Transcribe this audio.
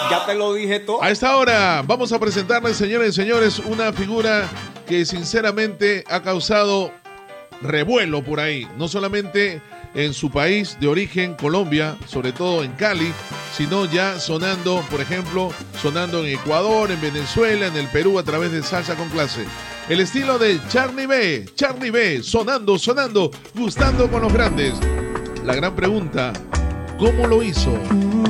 Ya te lo dije todo. A esta hora vamos a presentarles, señores y señores, una figura que sinceramente ha causado revuelo por ahí. No solamente en su país de origen, Colombia, sobre todo en Cali, sino ya sonando, por ejemplo, sonando en Ecuador, en Venezuela, en el Perú, a través de Salsa con Clase. El estilo de Charlie B, sonando, sonando, gustando con los grandes. La gran pregunta, ¿cómo lo hizo?